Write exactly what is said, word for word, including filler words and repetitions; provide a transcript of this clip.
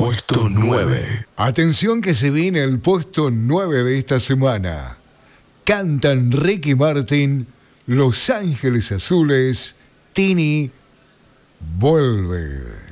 puesto nueve. Atención que se viene el puesto nueve de esta semana. Cantan Ricky Martin, Los Ángeles Azules, Tini vuelve.